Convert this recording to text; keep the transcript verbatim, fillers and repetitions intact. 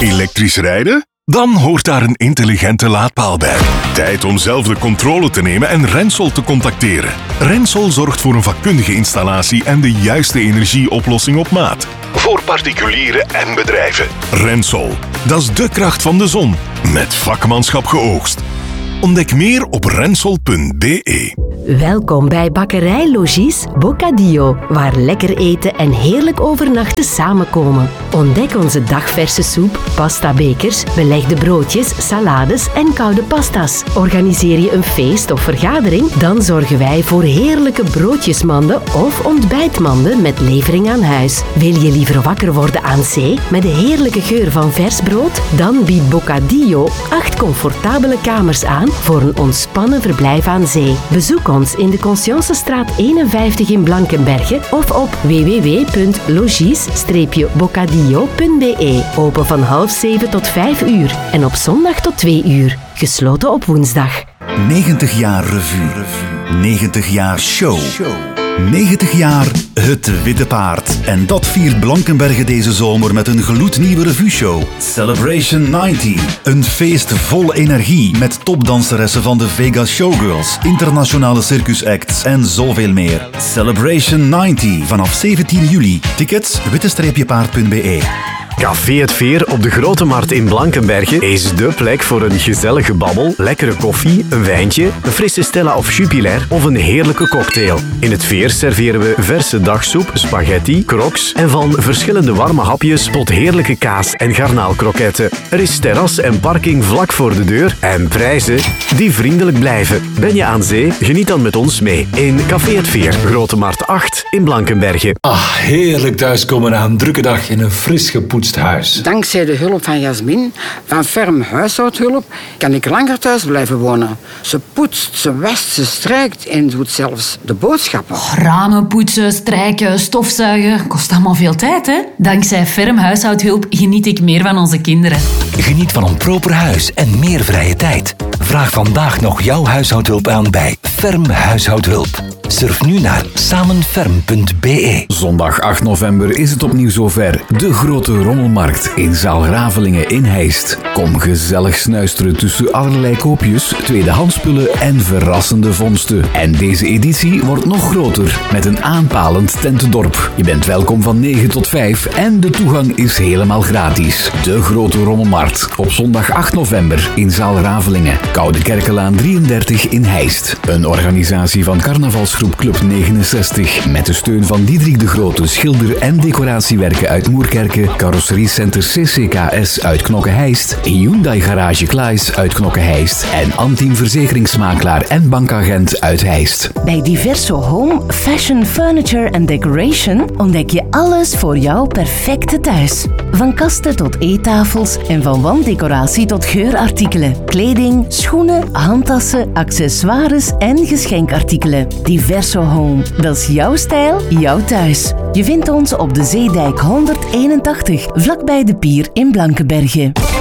Elektrisch rijden? Dan hoort daar een intelligente laadpaal bij. Tijd om zelf de controle te nemen en Rensol te contacteren. Rensol zorgt voor een vakkundige installatie en de juiste energieoplossing op maat. Voor particulieren en bedrijven. Rensol, dat is de kracht van de zon. Met vakmanschap geoogst. Ontdek meer op rensol punt b e. Welkom bij Bakkerij Logis Bocadillo, waar lekker eten en heerlijk overnachten samenkomen. Ontdek onze dagverse soep, pastabekers, belegde broodjes, salades en koude pasta's. Organiseer je een feest of vergadering? Dan zorgen wij voor heerlijke broodjesmanden of ontbijtmanden met levering aan huis. Wil je liever wakker worden aan zee met de heerlijke geur van vers brood? Dan biedt Bocadillo acht comfortabele kamers aan voor een ontspannen verblijf aan zee. Bezoek ons in de Consciencestraat eenenvijftig in Blankenberge of op w w w punt logis bocadillo punt b e. Open van half zeven tot vijf uur en op zondag tot twee uur. Gesloten op woensdag. negentig jaar revue. negentig jaar show. negentig jaar Het Witte Paard. En dat viert Blankenberge deze zomer met een gloednieuwe revue-show. Celebration negentig. Een feest vol energie met topdanseressen van de Vegas Showgirls, internationale circusacts en zoveel meer. Celebration negentig vanaf zeventien juli. Tickets witte paard punt b e. Café Het Veer op de Grote Markt in Blankenberge is dé plek voor een gezellige babbel, lekkere koffie, een wijntje, een frisse Stella of Jupiler of een heerlijke cocktail. In Het Veer serveren we verse dagsoep, spaghetti, crocs en van verschillende warme hapjes tot heerlijke kaas- en garnaalkroketten. Er is terras en parking vlak voor de deur en prijzen die vriendelijk blijven. Ben je aan zee? Geniet dan met ons mee in Café Het Veer, Grote Markt acht in Blankenberge. Ah, heerlijk thuiskomen na een drukke dag in een fris gepoetst huis. Dankzij de hulp van Jasmin van Ferm Huishoudhulp kan ik langer thuis blijven wonen. Ze poetst, ze wast, ze strijkt en doet zelfs de boodschappen. Oh, ramen poetsen, strijken, stofzuigen, kost allemaal veel tijd, hè? Dankzij Ferm Huishoudhulp geniet ik meer van onze kinderen. Geniet van een proper huis en meer vrije tijd. Vraag vandaag nog jouw huishoudhulp aan bij Ferm Huishoudhulp. Surf nu naar samenferm punt b e. Zondag acht november is het opnieuw zover. De grote rommelmarkt in Zaal Gravelingen in Heist. Kom gezellig snuisteren tussen allerlei koopjes, tweedehandsspullen en verrassende vondsten. En deze editie wordt nog groter met een aanpalend tentendorp. Je bent welkom van negen tot vijf en de toegang is helemaal gratis. De grote rommelmarkt op zondag acht november in Zaal Gravelingen. Koude Kerkelaan drieëndertig in Heist. Een organisatie van carnavalsgroep Club negenenzestig met de steun van Diederik de Grote, schilder- en decoratiewerken uit Moerkerke, carrosseriecenter C C K S uit Knokke-Heist, Hyundai Garage Klaes uit Knokke-Heist en Antin verzekeringsmakelaar en bankagent uit Heist. Bij Diverso Home, Fashion, Furniture and Decoration ontdek je alles voor jouw perfecte thuis. Van kasten tot eettafels en van wanddecoratie tot geurartikelen, kleding, schoenen, handtassen, accessoires en geschenkartikelen. Diverso Home, dat is jouw stijl, jouw thuis. Je vindt ons op de Zeedijk honderdeenentachtig, vlakbij de Pier in Blankenberge.